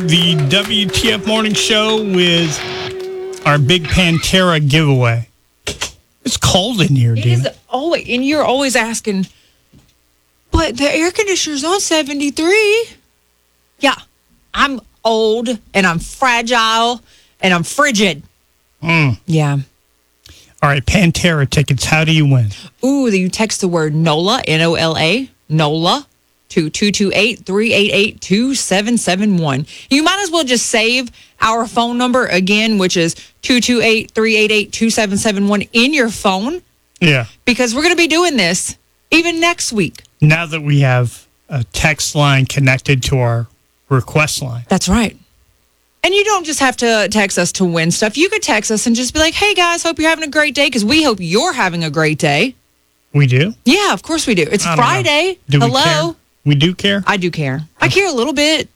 the WTF Morning Show with our big Pantera giveaway. It's cold in here, Dina. It is always, and you're always asking, but the air conditioner's on 73. Yeah, I'm old and I'm fragile and I'm frigid. Yeah. All right, Pantera tickets. How do you win? Ooh, you text the word NOLA, N-O-L-A, NOLA, to 228-388-2771. You might as well just save our phone number again, which is 228-388-2771 in your phone. Yeah. Because we're going to be doing this even next week. Now that we have a text line connected to our request line. That's right. And you don't just have to text us to win stuff. You could text us and just be like, hey, guys, hope you're having a great day, because we hope you're having a great day. We do? Yeah, of course we do. It's Friday. Do we Hello? care? We do care? I do care. I care a little bit.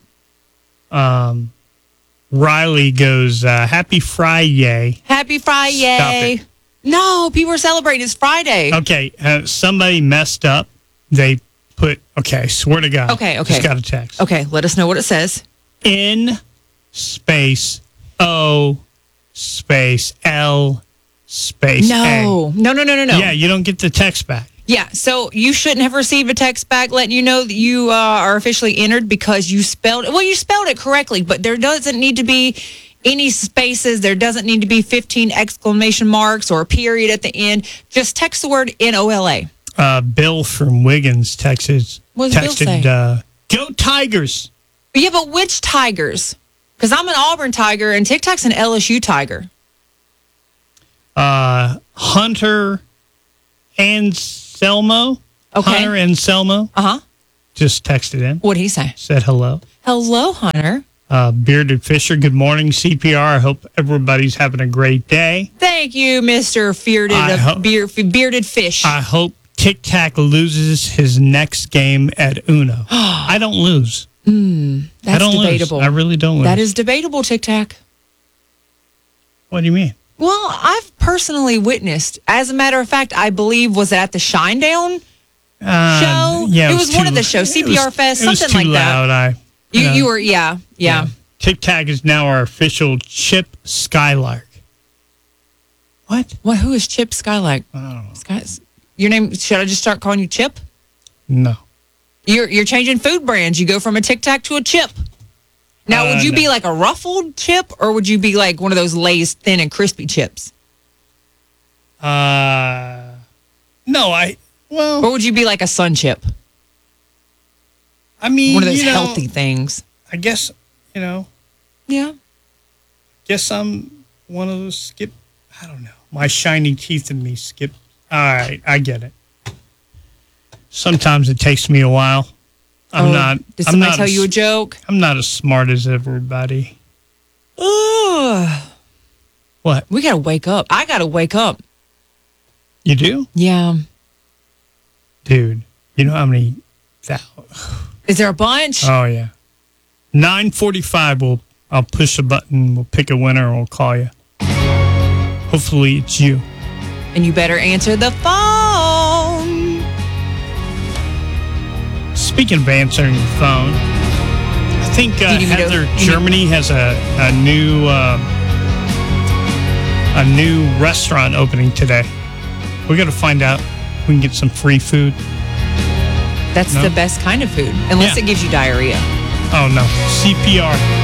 Riley goes, happy Friday. Happy Friday. Stop it. No, people are celebrating. It's Friday. Okay, somebody messed up. They put, okay, swear to God. Okay. Just got a text. Okay, let us know what it says. N space O space L space A. No. Yeah, you don't get the text back. Yeah, so you shouldn't have received a text back letting you know that you are officially entered because you spelled it correctly, but there doesn't need to be any spaces. There doesn't need to be 15 exclamation marks or a period at the end. Just text the word NOLA. Bill from Wiggins texted, What does Bill say? Go Tigers. Yeah, but which Tigers? Because I'm an Auburn Tiger and TikTok's an LSU Tiger. Hunter Anselmo. Okay. Hunter Anselmo. Uh-huh. Just texted in. What'd he say? Said hello. Hello, Hunter. Bearded Fisher, good morning, CPR. I hope everybody's having a great day. Thank you, Mr. Bearded Fish. I hope Tic Tac loses his next game at Uno. I don't lose. That's I don't debatable. lose. I really don't lose. That is debatable, Tic Tac. What do you mean? Well, I've personally witnessed. As a matter of fact, I believe was it at the Shinedown show? Yeah, it was one of the shows, CPR Fest, something like loud. that. You were, yeah. Tic Tac is now our official Chip Skylark. What? What? Who is Chip Skylark? I don't know. Your name? Should I just start calling you Chip? No. You're changing food brands. You go from a Tic Tac to a Chip. Now, would you be like a ruffled chip, or would you be like one of those Lay's thin and crispy chips? No, Or would you be like a Sun Chip? I mean, One of those healthy things. I guess, Yeah. guess I'm one of those skip. I don't know. My shiny teeth in me skip. All right, I get it. Sometimes it takes me a while. Did somebody tell you a joke? I'm not as smart as everybody. Ugh. What? We got to wake up. I got to wake up. You do? Yeah. Dude, you know how many... Is there a bunch? Oh, yeah. 9:45, I'll push a button, we'll pick a winner, and we'll call you. Hopefully it's you. And you better answer the phone. Speaking of answering the phone, I think Heather Germany has a new restaurant opening today. We're going to find out if we can get some free food. That's the best kind of food, unless it gives you diarrhea. Oh, no. CPR.